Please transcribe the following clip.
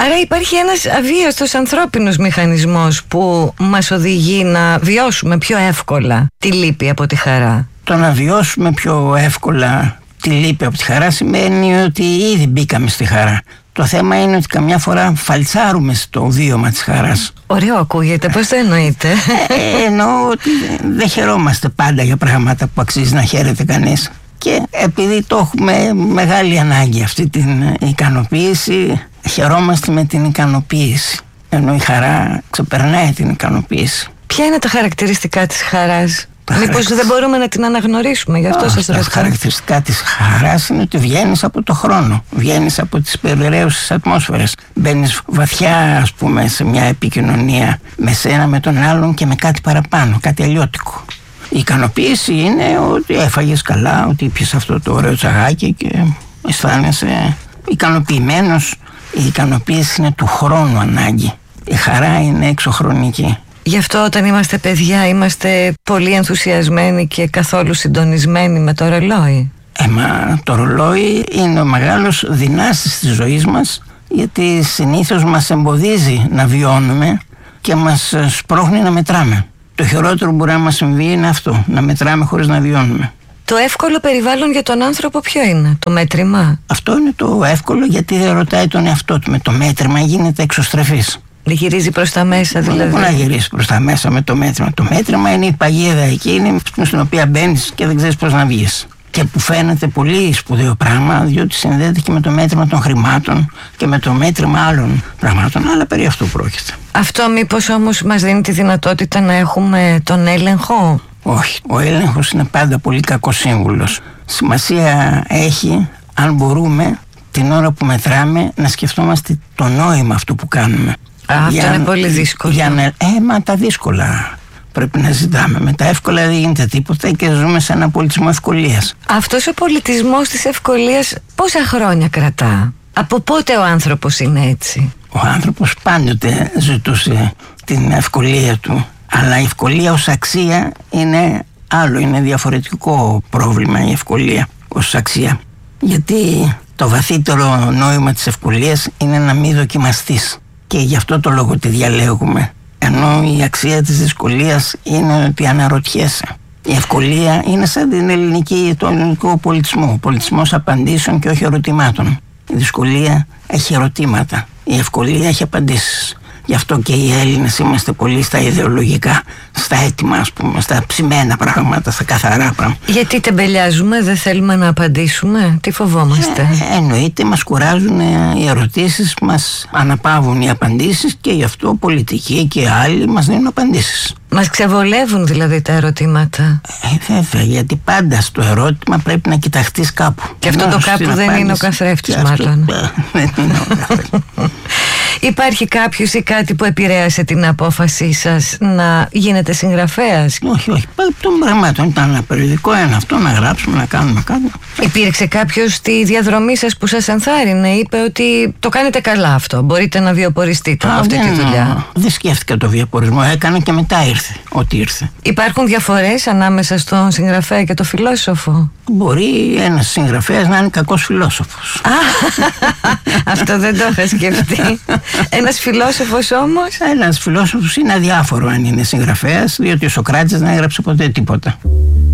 Άρα υπάρχει ένας αβίαστος ανθρώπινος μηχανισμός που μας οδηγεί να βιώσουμε πιο εύκολα τη λύπη από τη χαρά. Το να βιώσουμε πιο εύκολα τη λύπη από τη χαρά σημαίνει ότι ήδη μπήκαμε στη χαρά. Το θέμα είναι ότι καμιά φορά φαλτσάρουμε στο βίωμα της χαράς. Ωραίο ακούγεται, πώς το εννοείτε? Εννοώ ότι δεν χαιρόμαστε πάντα για πράγματα που αξίζει να χαίρεται κανείς. Και επειδή το έχουμε μεγάλη ανάγκη αυτή την ικανοποίηση, χαιρόμαστε με την ικανοποίηση. Ενώ η χαρά ξεπερνάει την ικανοποίηση. Ποια είναι τα χαρακτηριστικά της χαράς? Μήπως δεν μπορούμε να την αναγνωρίσουμε, γι' αυτό σας ρωτάω. Τα χαρακτηριστικά της χαράς είναι ότι βγαίνεις από το χρόνο, βγαίνεις από τις περιραίουσες ατμόσφαιρες, μπαίνεις βαθιά, ας πούμε, σε μια επικοινωνία με σένα, με τον άλλον και με κάτι παραπάνω, κάτι αλλιώτικο. Η ικανοποίηση είναι ότι έφαγες καλά, ότι πιες αυτό το ωραίο τσαγάκι και αισθάνεσαι ικανοποιημένος. Η ικανοποίηση είναι του χρόνου ανάγκη. Η χαρά είναι εξωχρονική. Γι' αυτό όταν είμαστε παιδιά είμαστε πολύ ενθουσιασμένοι και καθόλου συντονισμένοι με το ρολόι. Μα το ρολόι είναι ο μεγάλος δυνάστης της ζωής μας, γιατί συνήθως μας εμποδίζει να βιώνουμε και μας σπρώχνει να μετράμε. Το χειρότερο που μπορεί να μας συμβεί είναι αυτό, να μετράμε χωρίς να βιώνουμε. Το εύκολο περιβάλλον για τον άνθρωπο ποιο είναι? Το μέτρημα? Αυτό είναι το εύκολο, γιατί δεν ρωτάει τον εαυτό του. Με το μέτρημα γίνεται εξωστρεφής. Γυρίζει προς τα μέσα δηλαδή. Δεν μπορεί να γυρίσει προς τα μέσα με το μέτρημα. Το μέτρημα είναι η παγίδα εκείνη στην οποία μπαίνεις και δεν ξέρεις πώς να βγεις. Και που φαίνεται πολύ σπουδαίο πράγμα, διότι συνδέεται και με το μέτρημα των χρημάτων και με το μέτρημα άλλων πραγμάτων. Αλλά περί αυτού πρόκειται. Αυτό μήπως όμως μας δίνει τη δυνατότητα να έχουμε τον έλεγχο? Όχι. Ο έλεγχος είναι πάντα πολύ κακός σύμβουλος. Σημασία έχει αν μπορούμε την ώρα που μετράμε να σκεφτόμαστε το νόημα αυτού που κάνουμε. Αυτό είναι πολύ δύσκολο. Μα τα δύσκολα πρέπει να ζητάμε. Με τα εύκολα δεν γίνεται τίποτα και ζούμε σε ένα πολιτισμό ευκολίας. Αυτός ο πολιτισμός της ευκολίας πόσα χρόνια κρατά? Από πότε ο άνθρωπος είναι έτσι? Ο άνθρωπος πάντοτε ζητούσε την ευκολία του. Αλλά η ευκολία ως αξία είναι άλλο, είναι διαφορετικό πρόβλημα η ευκολία ως αξία. Γιατί το βαθύτερο νόημα της ευκολίας είναι να μην δοκιμαστείς. Και γι' αυτό το λόγο τη διαλέγουμε. Ενώ η αξία της δυσκολίας είναι ότι αναρωτιέσαι. Η ευκολία είναι σαν τον ελληνικό πολιτισμό. Ο πολιτισμός απαντήσεων και όχι ερωτημάτων. Η δυσκολία έχει ερωτήματα. Η ευκολία έχει απαντήσεις. Γι' αυτό και οι Έλληνες είμαστε πολύ στα ιδεολογικά, στα έτοιμα, ας πούμε, στα ψημένα πράγματα, στα καθαρά πράγματα. Γιατί τεμπελιάζουμε, δεν θέλουμε να απαντήσουμε, τι φοβόμαστε? Εννοείται, μας κουράζουν οι ερωτήσεις, μας αναπαύουν οι απαντήσεις και γι' αυτό πολιτικοί και άλλοι μας δίνουν απαντήσεις. Μας ξεβολεύουν δηλαδή τα ερωτήματα. Βέβαια, γιατί πάντα στο ερώτημα πρέπει να κοιταχτείς κάπου. Και αυτό το κάπου δεν είναι ο καθρέφτης μάλλον. Δεν είναι ο καθρέφτης. Υπάρχει κάποιος ή κάτι που επηρέασε την απόφασή σας να γίνετε συγγραφέας? Όχι. Των πραγμάτων ήταν ένα περιοδικό, ένα αυτό, να γράψουμε, να κάνουμε κάτι. Υπήρξε κάποιος στη διαδρομή σας που σας ενθάρρυνε, είπε ότι το κάνετε καλά αυτό, μπορείτε να βιοποριστείτε από αυτή τη δουλειά? Δεν σκέφτηκα το βιοπορισμό, έκανα και μετά ήρθε ό,τι ήρθε. Υπάρχουν διαφορές ανάμεσα στον συγγραφέα και τον φιλόσοφο? Μπορεί ένας συγγραφέας να είναι κακός φιλόσοφος. Αυτό δεν το είχα σκεφτεί. Ένας φιλόσοφος όμως? Ένας φιλόσοφος είναι αδιάφορο αν είναι συγγραφέας, διότι ο Σοκράτης δεν έγραψε ποτέ τίποτα.